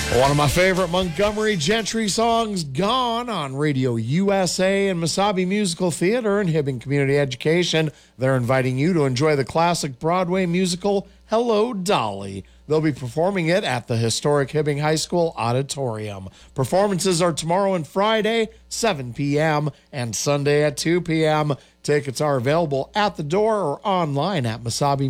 One of my favorite Montgomery Gentry songs, Gone, on Radio USA and Mesabi Musical Theater and Hibbing Community Education. They're inviting you to enjoy the classic Broadway musical, Hello, Dolly. They'll be performing it at the historic Hibbing High School Auditorium. Performances are tomorrow and Friday, 7 p.m., and Sunday at 2 p.m. Tickets are available at the door or online at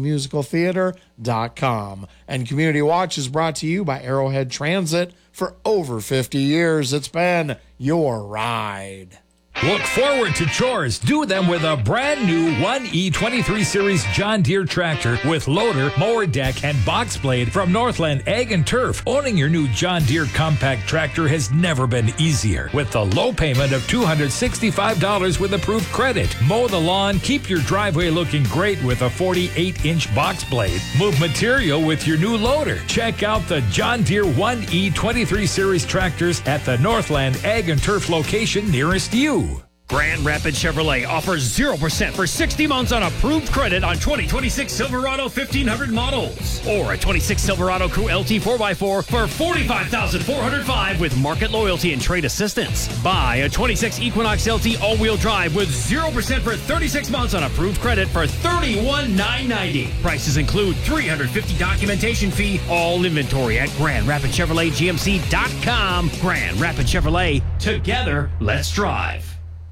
MesabiMusicalTheater.com. And Community Watch is brought to you by Arrowhead Transit. For over 50 years, it's been your ride. Look forward to chores. Do them with a brand new 1E23 Series John Deere tractor with loader, mower deck, and box blade from Northland Ag and Turf. Owning your new John Deere compact tractor has never been easier. With the low payment of $265 with approved credit. Mow the lawn, keep your driveway looking great with a 48-inch box blade. Move material with your new loader. Check out the John Deere 1E23 Series tractors at the Northland Ag and Turf location nearest you. Grand Rapids Chevrolet offers 0% for 60 months on approved credit on 2026 Silverado 1500 models. Or a 26 Silverado Crew LT 4x4 for $45,405 with market loyalty and trade assistance. Buy a 26 Equinox LT all-wheel drive with 0% for 36 months on approved credit for $31,990. Prices include $350 documentation fee. All inventory at Grand Rapids Chevrolet GMC.com. Grand Rapids Chevrolet. Together, let's drive.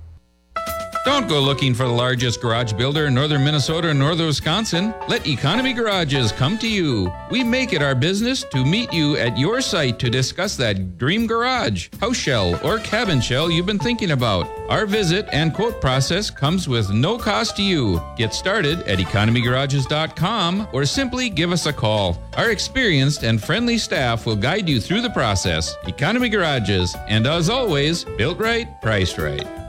Don't go looking for the largest garage builder in northern Minnesota or northern Wisconsin. Let Economy Garages come to you. We make it our business to meet you at your site to discuss that dream garage, house shell, or cabin shell you've been thinking about. Our visit and quote process comes with no cost to you. Get started at economygarages.com or simply give us a call. Our experienced and friendly staff will guide you through the process. Economy Garages, and as always, built right, priced right.